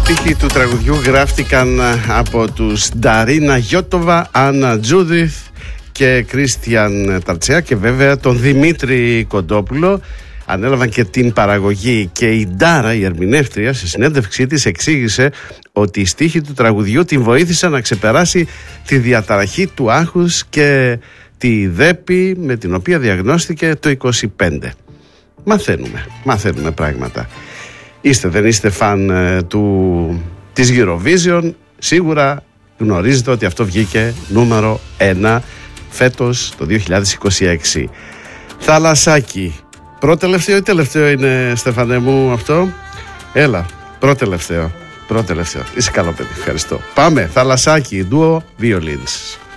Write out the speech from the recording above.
στίχοι του τραγουδιού γράφτηκαν από τους Νταρίνα Γιώτοβα, Άννα Τζούδιθ και Κρίστιαν Ταρτσέα και βέβαια τον Δημήτρη Κοντόπουλο. Ανέλαβαν και την παραγωγή και η Ντάρα, η ερμηνεύτρια, σε συνέντευξή της εξήγησε ότι οι στίχοι του τραγουδιού την βοήθησαν να ξεπεράσει τη διαταραχή του άγχους και τη δέπη με την οποία διαγνώστηκε το 25. Μαθαίνουμε πράγματα. Δεν είστε φαν της Eurovision, σίγουρα γνωρίζετε ότι αυτό βγήκε νούμερο 1 φέτος το 2026. Θαλασσάκι. Πρώτο-τελευταίο ή τελευταίο είναι, Στέφανε μου, αυτό? Έλα, πρώτο-τελευταίο. Είσαι καλό παιδί, ευχαριστώ. Πάμε, Θαλασσάκι, Duo Violins.